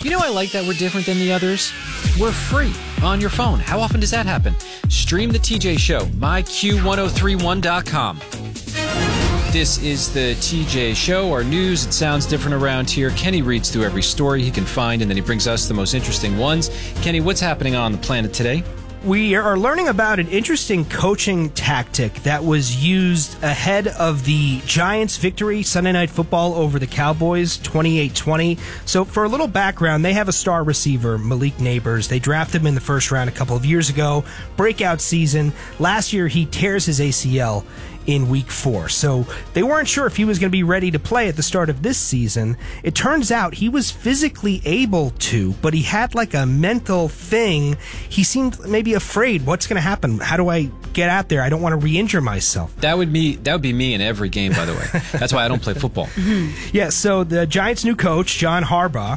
You know, I like that we're different than the others. We're free on your phone. How often does that happen? Stream the TJ Show, myq1031.com. This is the TJ Show, our news. It sounds different around here. Kenny reads through every story he can find, and then he brings us the most interesting ones. Kenny, what's happening on the planet today? We are learning about an interesting coaching tactic that was used ahead of the Giants' victory Sunday Night Football over the Cowboys, 28-20. So for a little background, they have a star receiver, Malik Nabers. They drafted him in the first round a couple of years ago. Breakout season. Last year, he tears his ACL in week 4. So they weren't sure if he was going to be ready to play at the start of this season. It turns out he was physically able to, but he had like a mental thing. He seemed maybe afraid. What's going to happen? How do I get out there? I don't want to re-injure myself. That would be me in every game, by the way. That's why I don't play football. Yeah, so the Giants' new coach, John Harbaugh,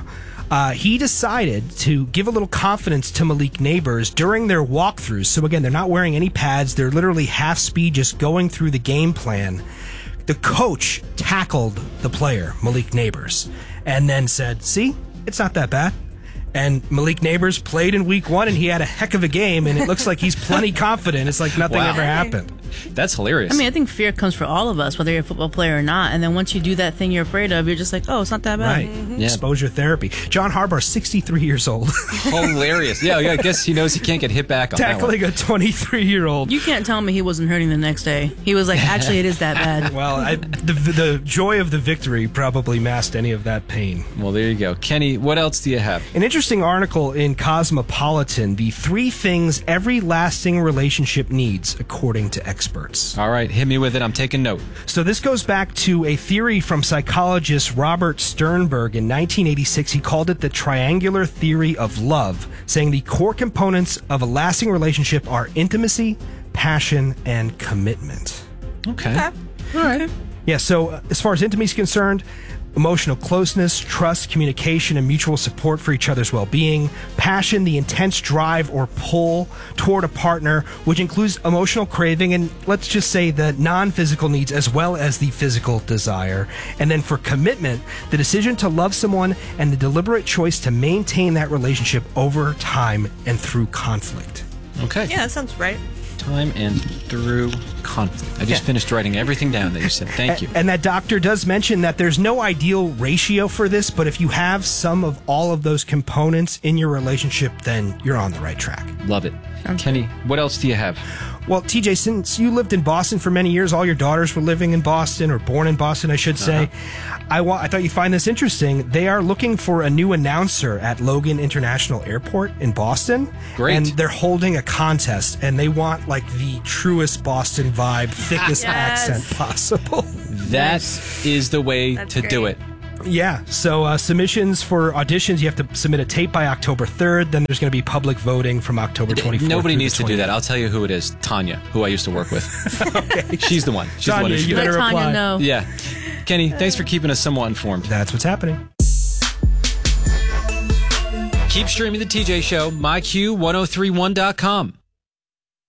he decided to give a little confidence to Malik Nabers during their walkthroughs. So again, they're not wearing any pads. They're literally half speed, just going through the game plan. The coach tackled the player, Malik Nabers, and then said, see, it's not that bad. And Malik Nabers played in week 1, and he had a heck of a game, and it looks like he's plenty confident. It's like nothing ever happened. That's hilarious. I mean, I think fear comes for all of us, whether you're a football player or not. And then once you do that thing you're afraid of, you're just like, oh, it's not that bad. Right. Yeah. Exposure therapy. John Harbaugh, 63 years old. Hilarious. Yeah, I guess he knows he can't get hit back on Tackling that one. a 23-year-old. You can't tell me he wasn't hurting the next day. He was like, actually, it is that bad. Well, the joy of the victory probably masked any of that pain. Well, there you go. Kenny, what else do you have? An interesting article in Cosmopolitan, the 3 things every lasting relationship needs, according to experts. All right, hit me with it. I'm taking note. So this goes back to a theory from psychologist Robert Sternberg in 1986. He called it the triangular theory of love, saying the core components of a lasting relationship are intimacy, passion, and commitment. Okay. All right. Yeah, so as far as intimacy is concerned, emotional closeness, trust, communication, and mutual support for each other's well-being. Passion, the intense drive or pull toward a partner, which includes emotional craving and, let's just say, the non-physical needs as well as the physical desire. And then for commitment, the decision to love someone and the deliberate choice to maintain that relationship over time and through conflict. Okay. Yeah, that sounds right. Time and through conflict. I just finished writing everything down that you said. Thank you. And that doctor does mention that there's no ideal ratio for this, but if you have some of all of those components in your relationship, then you're on the right track. Love it. Kenny, what else do you have? Well, TJ, since you lived in Boston for many years, all your daughters were living in Boston, or born in Boston, I should say. I thought you'd find this interesting. They are looking for a new announcer at Logan International Airport in Boston. Great. And they're holding a contest, and they want, like, the truest Boston vibe, thickest accent possible. That is the way to do it. Yeah, so submissions for auditions, you have to submit a tape by October 3rd. Then there's going to be public voting from October 24th. Nobody needs to do that. I'll tell you who it is. Tanya, who I used to work with. Okay. She's the one. She's Tanya, the one who should you do it. better Let Tanya apply. know. Yeah. Kenny, thanks for keeping us somewhat informed. That's what's happening. Keep streaming the TJ Show, myq1031.com.